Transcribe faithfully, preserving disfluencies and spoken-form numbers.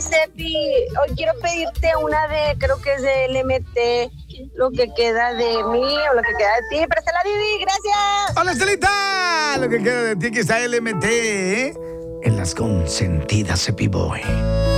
Cepi. Hoy quiero pedirte una de, creo que es de L M T, lo que queda de mí o lo que queda de ti. Présela, Didi, gracias. ¡Hola, Estelita! Lo que queda de ti que está L M T, ¿eh? En las consentidas, Cepi Boy.